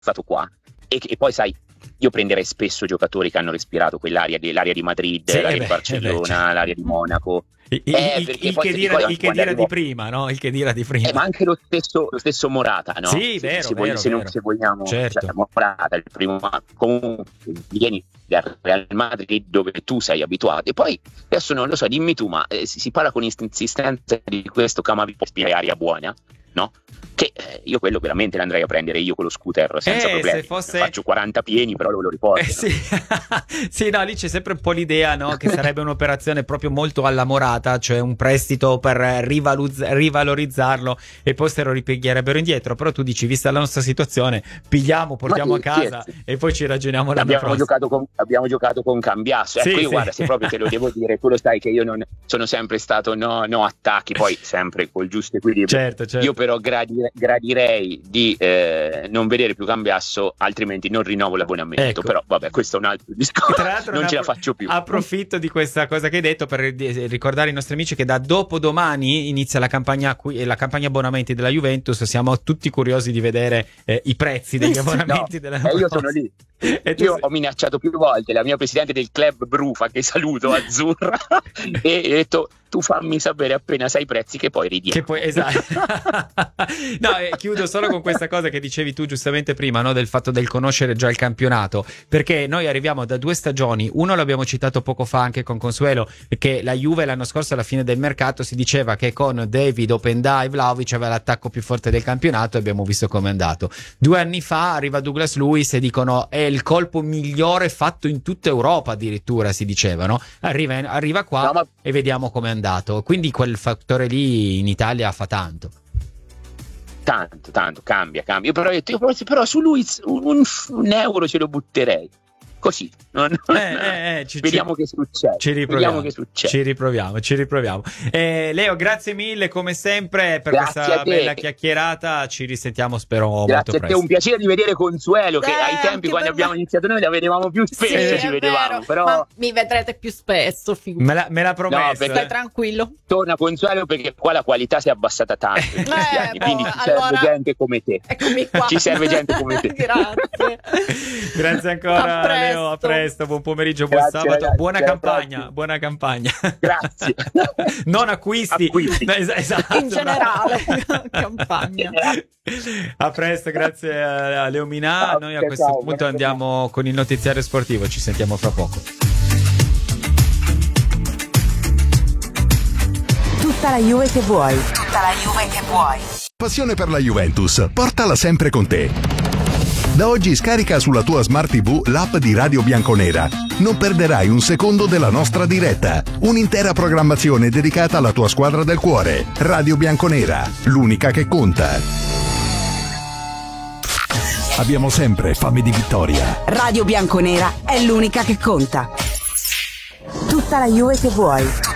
stato qua e poi sai, io prenderei spesso giocatori che hanno respirato quell'aria l'area di Madrid, l'area di Barcellona, l'area di Monaco. Il che dire di prima, no? Il che dire di prima. Ma anche lo stesso Morata, no? Sì, vero. Se vogliamo, certo. Cioè, Morata, il primo, comunque vieni dal Real Madrid dove tu sei abituato. E poi adesso non lo so, dimmi tu, ma si parla con insistenza di questo Camavinga per aria buona, no? Che io quello veramente l'andrei a prendere io con lo scooter senza problemi. Faccio 40 pieni, però lo riporto. Sì. Sì, no, lì c'è sempre un po' l'idea, no? Che sarebbe un'operazione proprio molto alla Morata, cioè un prestito per rivalorizzarlo e poi se lo ripiegherebbero indietro. Però tu dici, vista la nostra situazione, portiamo a casa e poi ci ragioniamo l'anno prossimo. Abbiamo giocato con Cambiasso. Ecco, io guarda, se proprio te lo devo dire, tu lo sai che io non sono sempre stato no attacchi, poi sempre col giusto equilibrio. Certo. Io però gradirei di non vedere più Cambiasso, altrimenti non rinnovo l'abbonamento. Ecco. Però vabbè, questo è un altro discorso. Tra l'altro non ce la faccio più. Approfitto di questa cosa che hai detto per ricordare ai nostri amici che da dopodomani inizia la campagna abbonamenti della Juventus. Siamo tutti curiosi di vedere i prezzi degli abbonamenti della Juventus. Io sono lì. Io ho minacciato più volte la mia presidente del club Brufa, che saluto, Azzurra, e ho detto: tu fammi sapere appena sai i prezzi che poi ridiamo. Che poi, esatto. No, chiudo solo con questa cosa che dicevi tu giustamente prima, no? Del fatto del conoscere già il campionato, perché noi arriviamo da 2 stagioni. Uno l'abbiamo citato poco fa anche con Consuelo, che la Juve l'anno scorso alla fine del mercato si diceva che con David, Openda e Vlahovic aveva l'attacco più forte del campionato, e abbiamo visto come è andato. 2 anni fa arriva Douglas Luiz e dicono è il colpo migliore fatto in tutta Europa, addirittura si diceva, no? Arriva qua e vediamo come è andato. Quindi quel fattore lì in Italia fa tanto cambia. Io però su Luiz un euro ce lo butterei così. Vediamo che succede. Ci riproviamo. Leo, grazie mille come sempre per questa bella chiacchierata. Ci risentiamo, spero molto presto. Grazie a te, un piacere di vedere Consuelo, che ai tempi quando abbiamo iniziato noi la vedevamo più spesso, ci vedevamo, però ma mi vedrete più spesso, me l'ha promesso. Stai tranquillo. Torna Consuelo, perché qua la qualità si è abbassata tanto in questi anni, quindi ci serve gente come te. Eccomi qua. Ci serve gente come te. Grazie ancora, Leo. A presto, buon pomeriggio, buon sabato, ragazzi, buona campagna. Grazie. Non acquisti. Esatto, in generale, campagna. A presto, grazie a Leo Minà. Noi a questo punto andiamo con il notiziario sportivo, ci sentiamo fra poco. Tutta la Juve che vuoi. Passione per la Juventus, portala sempre con te. Da oggi scarica sulla tua Smart TV l'app di Radio Bianconera. Non perderai un secondo della nostra diretta. Un'intera programmazione dedicata alla tua squadra del cuore. Radio Bianconera, l'unica che conta. Abbiamo sempre fame di vittoria. Radio Bianconera è l'unica che conta. Tutta la Juve che vuoi.